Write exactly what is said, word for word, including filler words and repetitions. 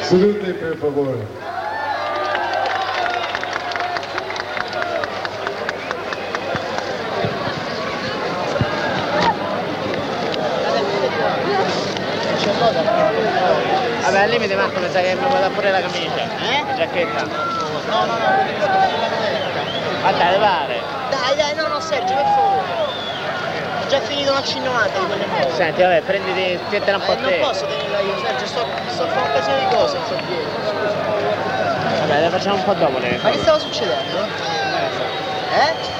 Seduti per favore. Vabbè, al limite Marco mi sa che mi vado pure la camicia. Eh? La giacchetta. No, no, no, Ma dai, pare. dai, dai, no, no, Sergio, per favore. Ho già finito una C novanta di quelle cose. Senti, vabbè, prenditi, tientela un po' Eh, a non te. posso tenerla io, Sergio, sto, sto facendo un casino di cose, sto dietro. Vabbè, la facciamo un po' dopo le Ma che stava succedendo? Eh?